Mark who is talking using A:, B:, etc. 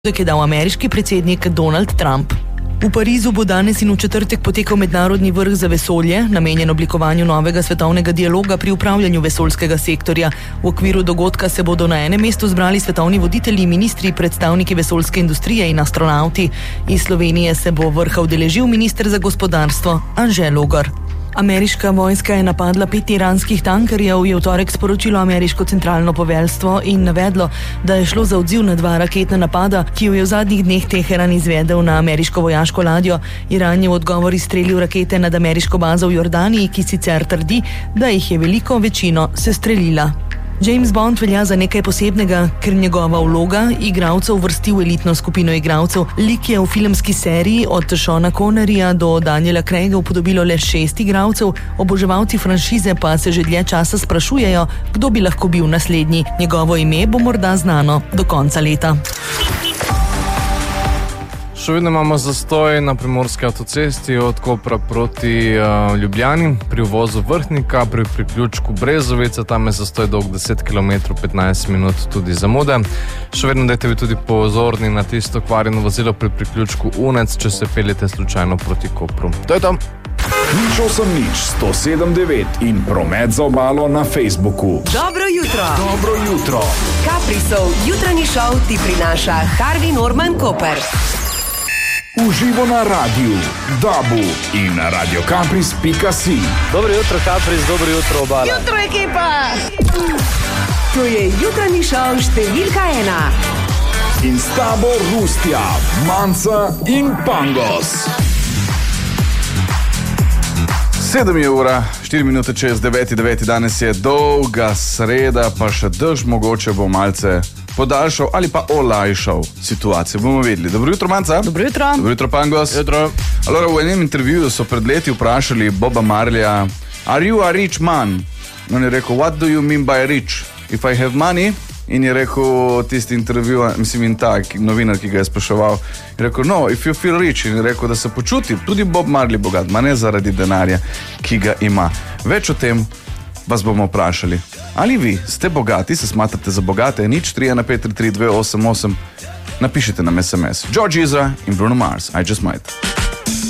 A: ki je dal ameriški predsednik Donald Trump. V Parizu bo danes in v četrtek potekal mednarodni vrh za vesolje, namenjen oblikovanju novega svetovnega dialoga pri upravljanju vesoljskega sektorja. V okviru dogodka se bodo na enem mestu zbrali svetovni voditelji, ministri, predstavniki vesoljske industrije in astronavti. Iz Slovenije se bo vrha udeležil minister za gospodarstvo Anže Logar. Ameriška vojska je napadla 5 iranskih tankerjev, je v torek sporočilo ameriško centralno poveljstvo in navedlo, da je šlo za odziv na 2 raketna napada, ki jo je v zadnjih dneh Teheran izvedel na ameriško vojaško ladjo. Iran je v odgovor izstrelil rakete nad ameriško bazo v Jordaniji, ki sicer trdi, da jih je veliko večino sestrelila. James Bond velja za nekaj posebnega, ker njegova vloga igralcev uvrsti v elitno skupino igralcev. Lik je v filmski seriji od Seana Conneryja do Daniela Craiga upodobilo le 6 igralcev, oboževalci franšize pa se že dlje časa sprašujejo, kdo bi lahko bil naslednji. Njegovo ime bo morda znano do konca leta.
B: Še vedno imamo zastoj na primorski avtocesti od Kopra proti Ljubljani, pri uvozu Vrhnika, pri priključku Brezovica, tam je zastoj dolg 10 km, 15 minut tudi zamude. Še vedno dajte vi tudi pozorni na tisto kvarjeno vozilo pri priključku Unec, če se peljete slučajno proti Kopru. To je to.
C: Nič 179 in promet za obalo na Facebooku.
D: Dobro jutro.
C: Dobro jutro.
D: Caprisov jutranji šov ti prinaša Harvey Norman Koper.
C: Uživo na radiju, Dabu in na radiocapris.si.
E: Dobro jutro, Capris, dobro jutro, obala.
D: Jutro, ekipa! To je jutranji šov številka 1.
C: In s tabo Rustja, Manca in Pangos.
F: 7 je ura, 4 minute čez 9. Danes je dolga sreda, pa še dež mogoče bo malce podaljšal ali pa olajšal situacijo. Bomo videli. Dobro jutro, Manca.
A: Dobro jutro.
F: Dobro jutro, Pangos.
B: Jutro.
F: Alora, v enem intervjuju so pred leti vprašali Boba Marleya, are you a rich man? On je rekel, what do you mean by rich? If I have money? In je rekel tisti intervju, mislim in tak novinar, ki ga je spraševal, je rekel, no, if you feel rich. In je rekel, da se počuti tudi Bob Marley bogat, ma ne zaradi denarja, ki ga ima. Več o tem vas bomo vprašali. Ali vi ste bogati, se smatrate za bogate? Nič 31533 288. Napišite nam SMS. George Ezra in Bruno Mars. I just might.